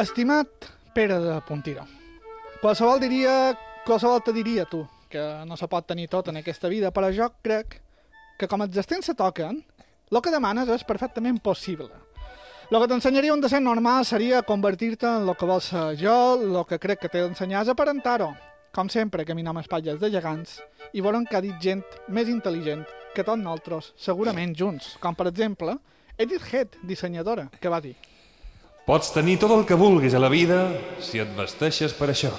Estimat Pere de Puntira, qualsevol te diria, tu, que no se pot tenir tot en aquesta vida, però jo crec que com els temps se toquen, el que demanes és perfectament possible. El que t'ensenyaria un decent normal seria convertir-te en el que vols ser jo, el que crec que t'he d'ensenyar és aparentar-ho. Com sempre, caminar amb espatlles de gegants i veurem que ha dit gent més intel·ligent que tots nosaltres, segurament junts. Com, per exemple, Edith Head, dissenyadora, que va dir: pots tenir tot el que vulguis a la vida si et vesteixes per això.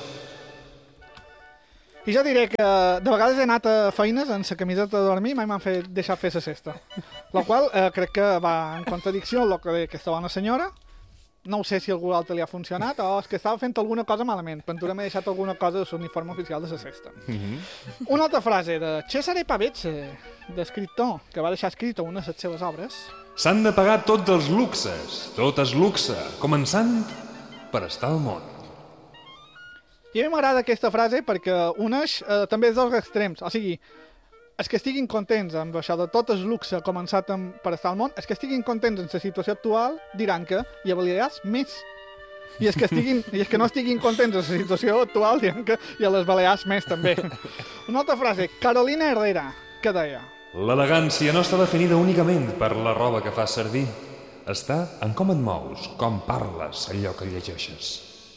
I jo diré que de vegades he anat a feines en la camiseta de dormir i mai m'han deixat fer la cesta. La qual crec que va en contradicció amb el que deia aquesta bona senyora. No ho sé si a algú altre li ha funcionat o és que estava fent alguna cosa malament. Pentura m'ha deixat alguna cosa de l'uniforme oficial de la cesta. Una altra frase de Cesare Pavese, d'escriptor, que va deixar escrit una de les seves obres. S'han de pagar tots els luxes, tot és luxe, començant per estar al món. I a mi m'agrada aquesta frase perquè uneix també els dos extrems. O sigui, els que estiguin contents amb això de tot el luxe començat per estar al món, els que estiguin contents en la situació actual diran que hi avaliaràs més. I els que no estiguin contents en la situació actual diran que hi les balears més també. Una altra frase, Carolina Herrera, que deia: l'elegància no està definida únicament per la roba que fas servir. Està en com et mous, com parles, allò que llegeixes.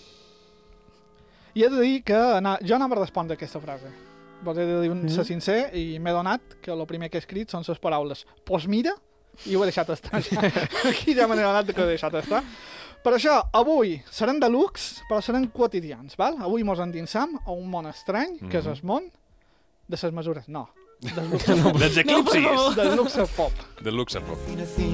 I he de dir que jo anava a respondre aquesta frase. Vos he de dir ser sincer i m'he donat que el primer que he escrit són les paraules «Pues mira», i ho he deixat estar. Aquí ja m'he donat que ho he deixat estar. Per això, avui serem de luxe, però serem quotidians, val? Avui mos endinsam a un món estrany, que és el món de les mesures. No, dels luxe pop. Del luxe pop.